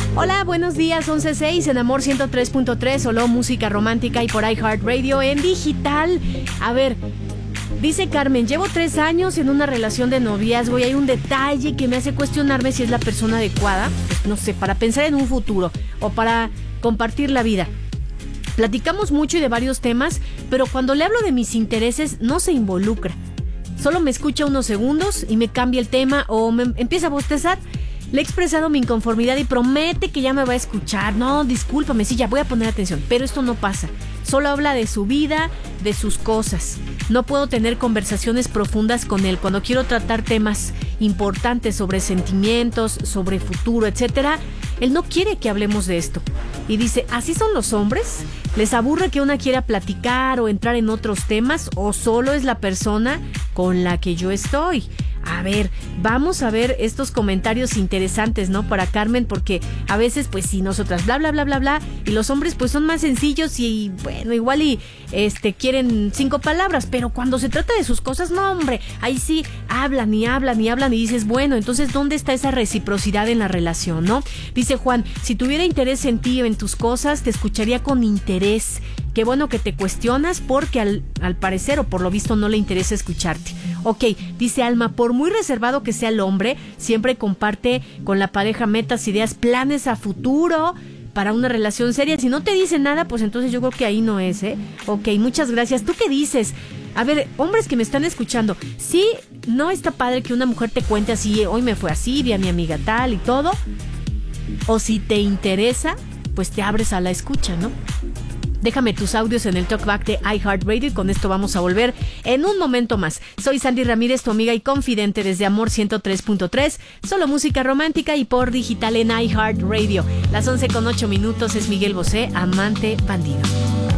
Hola, buenos días, 11:06 en Amor 103.3, solo música romántica y por iHeartRadio en digital. A ver, dice Carmen, llevo 3 años en una relación de noviazgo y hay un detalle que me hace cuestionarme si es la persona adecuada, pues, no sé, para pensar en un futuro o para compartir la vida. Platicamos mucho y de varios temas, pero cuando le hablo de mis intereses no se involucra. Solo me escucha unos segundos y me cambia el tema o me empieza a bostezar. Le he expresado mi inconformidad y promete que ya me va a escuchar. No, discúlpame, sí, ya voy a poner atención. Pero esto no pasa. Solo habla de su vida, de sus cosas. No puedo tener conversaciones profundas con él. Cuando quiero tratar temas importantes sobre sentimientos, sobre futuro, etcétera, él no quiere que hablemos de esto. Y dice, ¿así son los hombres? ¿Les aburre que una quiera platicar o entrar en otros temas? ¿O solo es la persona con la que yo estoy? A ver, vamos a ver estos comentarios interesantes, ¿no? Para Carmen, porque a veces, pues sí, nosotras bla, bla, bla, bla, bla, y los hombres pues son más sencillos y, bueno, igual y quieren 5 palabras, pero cuando se trata de sus cosas, no, hombre, ahí sí hablan y hablan y hablan y dices, bueno, entonces, ¿dónde está esa reciprocidad en la relación, no? Dice Juan, si tuviera interés en ti o en tus cosas, te escucharía con interés. Qué bueno que te cuestionas porque al parecer o por lo visto no le interesa escucharte. Ok, dice Alma, por muy reservado que sea el hombre, siempre comparte con la pareja metas, ideas, planes a futuro para una relación seria. Si no te dice nada, pues entonces yo creo que ahí no es, ¿eh? Ok, muchas gracias. ¿Tú qué dices? A ver, hombres que me están escuchando, sí, no está padre que una mujer te cuente así, hoy me fue así, vi a mi amiga tal y todo. O si te interesa, pues te abres a la escucha, ¿no? Déjame tus audios en el talkback de iHeartRadio y con esto vamos a volver en un momento más. Soy Sandy Ramírez, tu amiga y confidente desde Amor 103.3, solo música romántica y por digital en iHeartRadio. Las 11:08 es Miguel Bosé, Amante Bandido.